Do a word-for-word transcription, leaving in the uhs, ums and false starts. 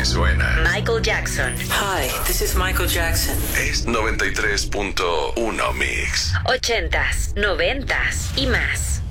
suena. Michael Jackson. Hi, this is Michael Jackson. Es noventa y tres punto uno Mix. Ochentas, noventas y más.